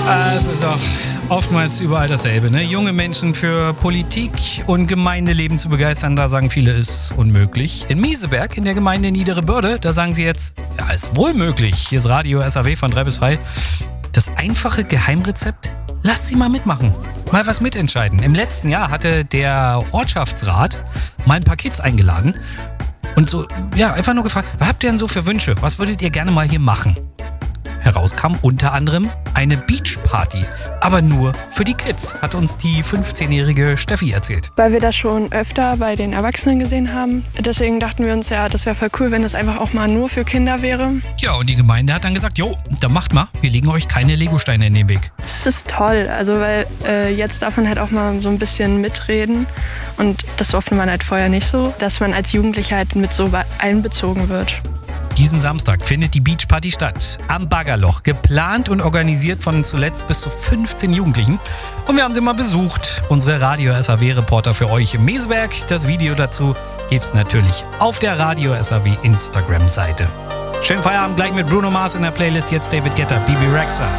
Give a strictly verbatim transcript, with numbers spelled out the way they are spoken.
Ah, es ist doch oftmals überall dasselbe, ne? Junge Menschen für Politik und Gemeindeleben zu begeistern, da sagen viele, ist unmöglich. In Meseberg, in der Gemeinde Niedere Börde, da sagen sie jetzt, ja, ist wohl möglich. Hier ist Radio S A W von drei bis frei. Das einfache Geheimrezept? Lasst sie mal mitmachen. Mal was mitentscheiden. Im letzten Jahr hatte der Ortschaftsrat mal ein paar Kids eingeladen und so, ja, einfach nur gefragt, was habt ihr denn so für Wünsche? Was würdet ihr gerne mal hier machen? Herauskam unter anderem eine Beachparty. Aber nur für die Kids, hat uns die fünfzehnjährige Steffi erzählt. Weil wir das schon öfter bei den Erwachsenen gesehen haben. Deswegen dachten wir uns, ja, das wäre voll cool, wenn das einfach auch mal nur für Kinder wäre. Ja, und die Gemeinde hat dann gesagt, jo, dann macht mal, wir legen euch keine Legosteine in den Weg. Das ist toll, also weil äh, jetzt darf man halt auch mal so ein bisschen mitreden. Und das durfte man halt vorher nicht so, dass man als Jugendlicher halt mit so einbezogen wird. Diesen Samstag findet die Beachparty statt. Am Baggerloch. Geplant und organisiert von zuletzt bis zu fünfzehn Jugendlichen. Und wir haben sie mal besucht. Unsere Radio S A W-Reporter für euch im Meseberg. Das Video dazu gibt's natürlich auf der Radio S A W Instagram-Seite. Schönen Feierabend gleich mit Bruno Mars in der Playlist. Jetzt David Guetta, Bibi Rexha.